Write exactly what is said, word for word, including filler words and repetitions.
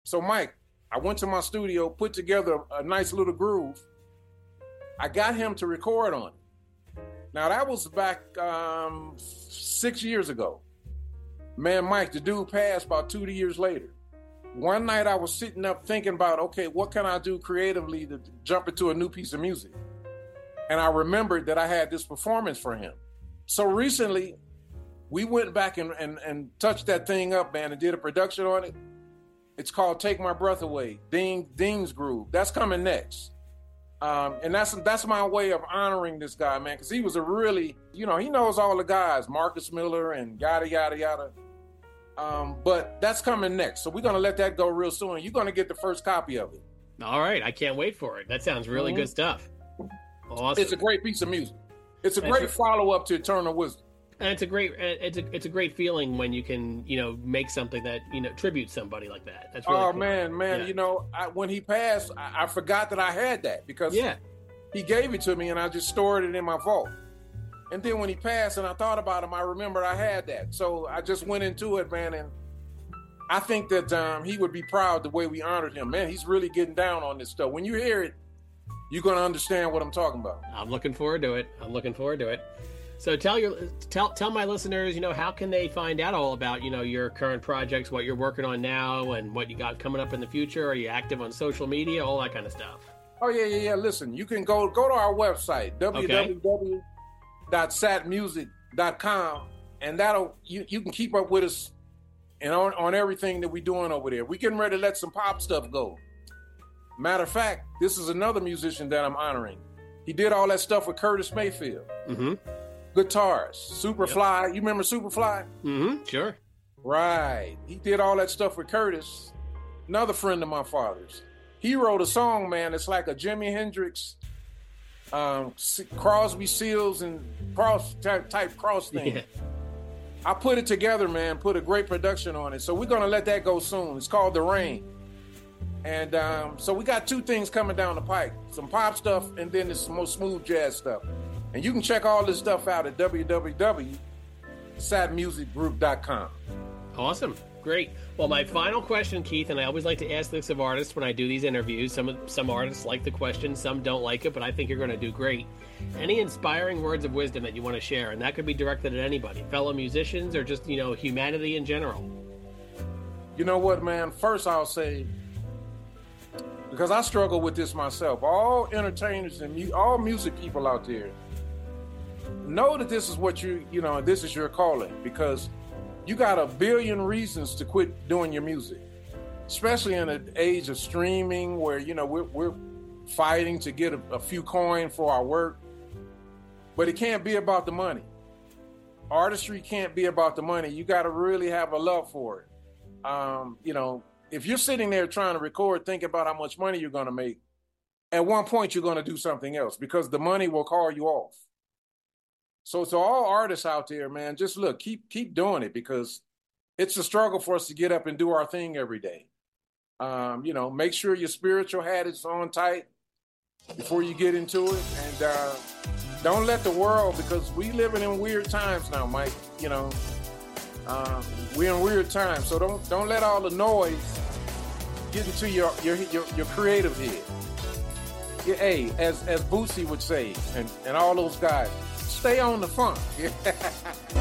So, Mike, I went to my studio, put together a nice little groove. I got him to record on it. Now, that was back um, six years ago. Man, Mike, the dude passed about two years later. One night I was sitting up thinking about, okay, what can I do creatively to jump into a new piece of music? And I remembered that I had this performance for him. So recently, we went back and, and, and touched that thing up, man, and did a production on it. It's called Take My Breath Away, Ding, Ding's Groove. That's coming next. Um, and that's that's my way of honoring this guy, man, because he was a really, you know, he knows all the guys, Marcus Miller and yada, yada, yada. Um, but that's coming next. So we're going to let that go real soon. You're going to get the first copy of it. All right. I can't wait for it. That sounds really mm-hmm. good stuff. Awesome. It's a great piece of music. It's a great follow-up to Eternal Wisdom. And it's a great, it's a, it's a great feeling when you can, you know, make something that, you know, tributes somebody like that. That's really oh cool. man, man, yeah. you know, I, when he passed, I, I forgot that I had that because yeah. he gave it to me and I just stored it in my vault. And then when he passed and I thought about him, I remembered I had that. So I just went into it, man, and I think that um, he would be proud the way we honored him. Man, he's really getting down on this stuff. When you hear it, you're going to understand what I'm talking about. I'm looking forward to it. I'm looking forward to it. So tell your tell tell my listeners, you know, how can they find out all about, you know, your current projects, what you're working on now, and what you got coming up in the future? Are you active on social media, all that kind of stuff? Oh yeah, yeah, yeah. Listen, you can go go to our website w w w dot sat music dot com, and that'll you you can keep up with us and on on everything that we're doing over there. We're getting ready to let some pop stuff go. Matter of fact, this is another musician that I'm honoring. He did all that stuff with Curtis Mayfield. Mm-hmm. Guitars, Superfly. Yep. You remember Superfly? Mm-hmm. Sure. Right. He did all that stuff with Curtis, another friend of my father's. He wrote a song, man. It's like a Jimi Hendrix, um, Crosby, Stills, and cross type, type cross thing. Yeah. I put it together, man. Put a great production on it. So we're gonna let that go soon. It's called The Rain. And um, so we got two things coming down the pike: some pop stuff, and then there's some more smooth jazz stuff. And you can check all this stuff out at w w w dot sat music group dot com. Awesome. Great. Well, my final question, Keith, and I always like to ask this of artists when I do these interviews. Some some artists like the question, some don't like it, but I think you're going to do great. Any inspiring words of wisdom that you want to share? And that could be directed at anybody, fellow musicians or just, you know, humanity in general. You know what, man? First, I'll say, because I struggle with this myself, all entertainers and mu- all music people out there, know that this is what you, you know, this is your calling, because you got a billion reasons to quit doing your music, especially in an age of streaming where, you know, we're, we're fighting to get a, a few coin for our work, but it can't be about the money. Artistry can't be about the money. You got to really have a love for it. Um, you know, if you're sitting there trying to record, think about how much money you're going to make, at one point you're going to do something else because the money will call you off. So to all artists out there, man, just look, keep keep doing it because it's a struggle for us to get up and do our thing every day. Um, you know, make sure your spiritual hat is on tight before you get into it. And uh, don't let the world, because we living in weird times now, Mike, you know. Uh, we're in weird times, so don't don't let all the noise get into your your your, your creative head. Yeah, hey, as as Boosie would say, and, and all those guys, stay on the funk.